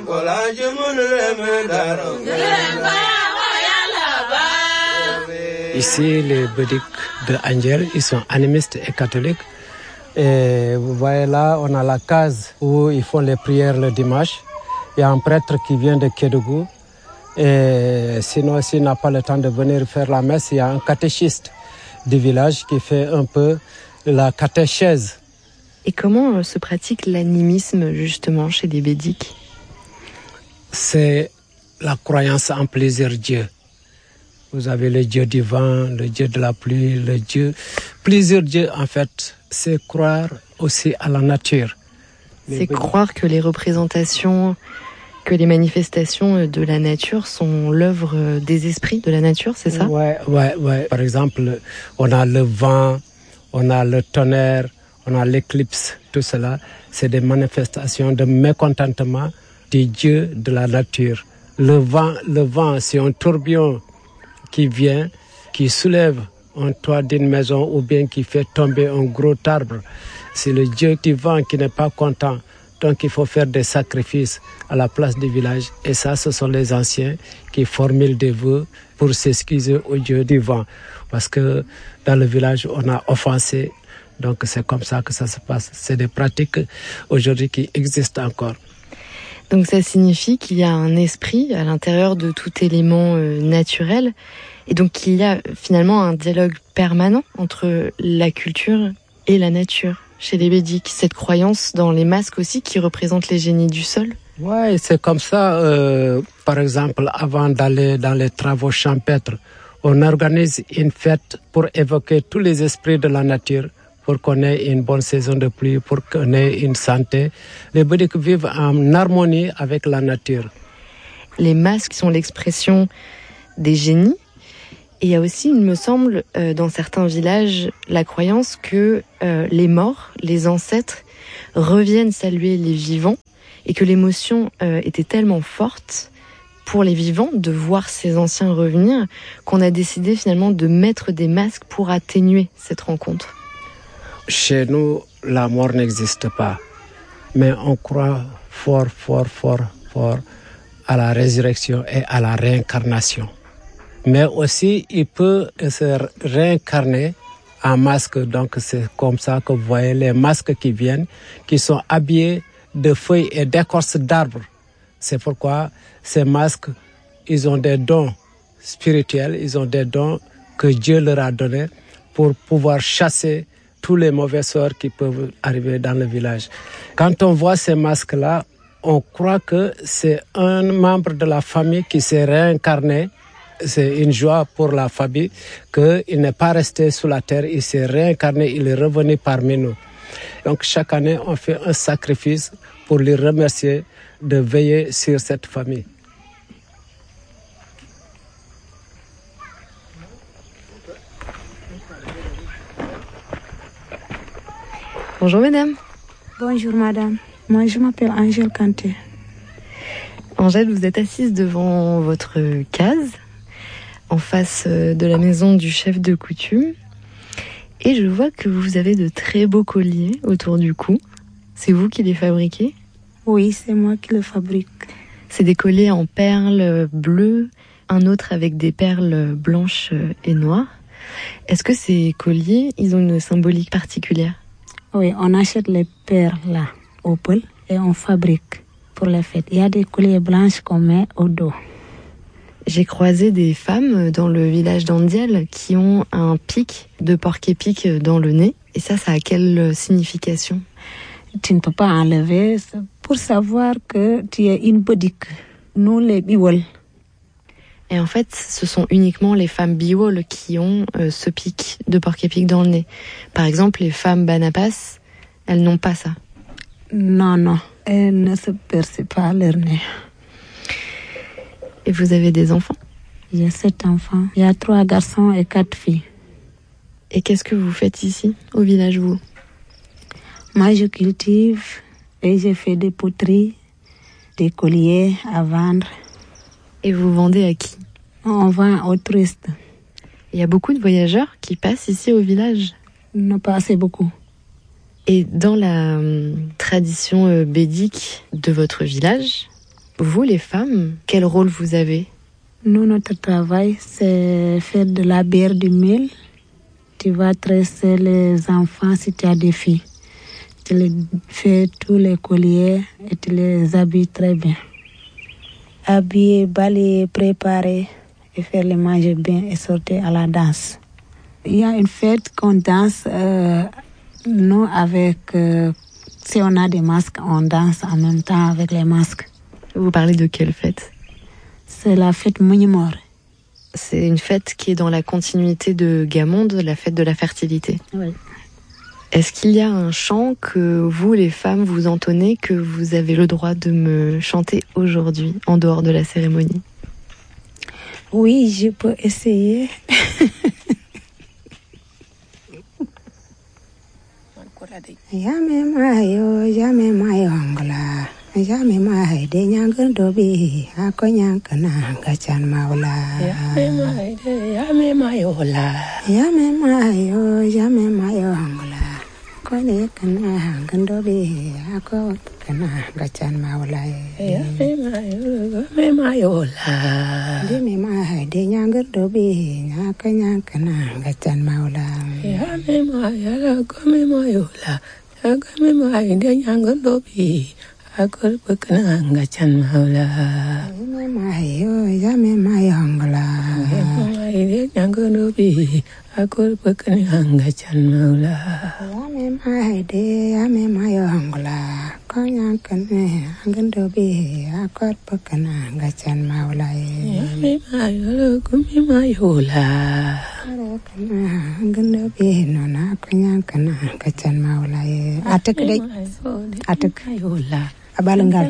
Ici, les Bédiques de Angel, ils sont animistes et catholiques. Et vous voyez là, on a la case où ils font les prières le dimanche. Il y a un prêtre qui vient de Kédougou. Et sinon, s'il n'a pas le temps de venir faire la messe, il y a un catéchiste du village qui fait un peu la catéchèse. Et comment se pratique l'animisme justement chez les Bédiques ? C'est la croyance en plusieurs dieux. Vous avez le dieu du vent, le dieu de la pluie, le dieu... Plusieurs dieux, en fait, c'est croire aussi à la nature. C'est croire que les représentations, que les manifestations de la nature sont l'œuvre des esprits de la nature, c'est ça ? Ouais. Par exemple, on a le vent, on a le tonnerre, on a l'éclipse. Tout cela, c'est des manifestations de mécontentement des dieux de la nature. Le vent, c'est un tourbillon qui vient, qui soulève un toit d'une maison ou bien qui fait tomber un gros arbre. C'est le dieu du vent qui n'est pas content. Donc il faut faire des sacrifices à la place du village. Et ça, ce sont les anciens qui formulent des vœux pour s'excuser au dieu du vent. Parce que dans le village, on a offensé. Donc c'est comme ça que ça se passe. C'est des pratiques aujourd'hui qui existent encore. Donc ça signifie qu'il y a un esprit à l'intérieur de tout élément naturel. Et donc qu'il y a finalement un dialogue permanent entre la culture et la nature chez les Bédiques. Cette croyance dans les masques aussi qui représentent les génies du sol. Oui, c'est comme ça. Par exemple, avant d'aller dans les travaux champêtres, on organise une fête pour évoquer tous les esprits de la nature, pour qu'on ait une bonne saison de pluie, pour qu'on ait une santé. Les Bédiques vivent en harmonie avec la nature. Les masques sont l'expression des génies. Et il y a aussi, il me semble, dans certains villages, la croyance que les morts, les ancêtres, reviennent saluer les vivants et que l'émotion était tellement forte pour les vivants de voir ces anciens revenir qu'on a décidé finalement de mettre des masques pour atténuer cette rencontre. Chez nous, la mort n'existe pas, mais on croit fort à la résurrection et à la réincarnation. Mais aussi, il peut se réincarner en masque. Donc, c'est comme ça que vous voyez les masques qui viennent, qui sont habillés de feuilles et d'écorces d'arbres. C'est pourquoi ces masques, ils ont des dons spirituels, ils ont des dons que Dieu leur a donnés pour pouvoir chasser tous les mauvais sorts qui peuvent arriver dans le village. Quand on voit ces masques-là, on croit que c'est un membre de la famille qui s'est réincarné. C'est une joie pour la famille qu'il n'est pas resté sous la terre, il s'est réincarné, il est revenu parmi nous. Donc chaque année, on fait un sacrifice pour lui remercier de veiller sur cette famille. Bonjour madame. Bonjour madame. Moi je m'appelle Angèle Kanté. Angèle, vous êtes assise devant votre case, en face de la maison du chef de coutume. Et je vois que vous avez de très beaux colliers autour du cou. C'est vous qui les fabriquez ? Oui, c'est moi qui les fabrique. C'est des colliers en perles bleues, un autre avec des perles blanches et noires. Est-ce que ces colliers, ils ont une symbolique particulière ? Oui, on achète les perles là, au pôle, et on fabrique pour les fêtes. Il y a des colliers blanches qu'on met au dos. J'ai croisé des femmes dans le village d'Andiel qui ont un pic de porc-épic dans le nez. Et ça a quelle signification ? Tu ne peux pas enlever pour savoir que tu es une bédique. Nous, les biwol. Et en fait, ce sont uniquement les femmes biwol qui ont ce pic de porc-épic dans le nez. Par exemple, les femmes banapas, elles n'ont pas ça. Non, elles ne se percent pas leur nez. Et vous avez des enfants ? J'ai 7 enfants. Il y a 3 garçons et 4 filles. Et qu'est-ce que vous faites ici, au village, vous ? Moi, je cultive et je fais des poteries, des colliers à vendre. Et vous vendez à qui ? On vend aux touristes. Il y a beaucoup de voyageurs qui passent ici au village ? Non, pas assez beaucoup. Et dans la tradition bédique de votre village, Vous, les femmes, quel rôle vous avez? Nous, notre travail, c'est faire de la bière du mil. Tu vas tresser les enfants si tu as des filles. Tu les fais tous les colliers et tu les habilles très bien. Habiller, balayer, préparer et faire les manger bien et sortir à la danse. Il y a une fête qu'on danse, nous avec, si on a des masques, on danse en même temps avec les masques. Vous parlez de quelle fête? C'est la fête Mounimor. C'est une fête qui est dans la continuité de Gamonde, la fête de la fertilité. Oui. Est-ce qu'il y a un chant que vous, les femmes, vous entonnez, que vous avez le droit de me chanter aujourd'hui, en dehors de la cérémonie? Oui, je peux essayer. Yame mayo angla. Yame mai de nyangan dobi. Ako nyankana gachan maula. Yame mayo angla. Kone kana gandobi. Ako kana gachan maula. Yame mayo la. Yame mai de nyangan dobi. Ako nyankana gachan maula. Yame mayo kome mayo la. Yame mai de nyangan dobi. Aku berkenang gacan maula. Yame mayo angla. Yame mayo nyangan dobi. Aku berkenang gacan maula. Yame mayo angla. Kau nyangan dobi. Aku berkenang gacan maula. Yame mayo kumi mayo la. Nyangan dobi nona aku nyangan gacan maula. Atek dek. Atek mayo la. Abalangal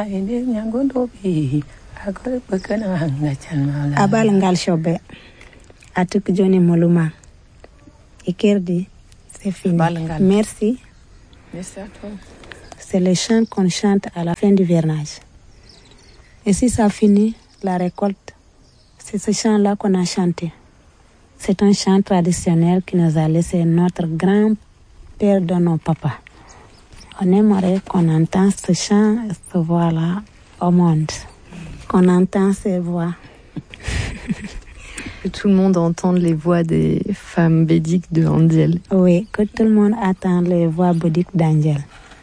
shobe atuk joni moluma ikerdi c'est fini. Merci. Merci à toi. C'est le chant qu'on chante à la fin du vernage. Et si ça finit la récolte, c'est ce chant-là qu'on a chanté. C'est un chant traditionnel qui nous a laissé notre grand-père de nos papas. On aimerait qu'on entende ce chant, cette voix-là au monde. Qu'on entende ces voix. Que tout le monde entende les voix des femmes bédiques de Andiel. Oui, que tout le monde entende les voix bédiques d'Andiel.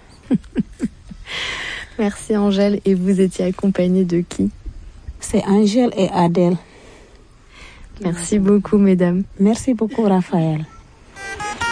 Merci Angèle. Et vous étiez accompagnée de qui? C'est Angèle et Adèle. Merci beaucoup mesdames. Merci beaucoup Raphaël.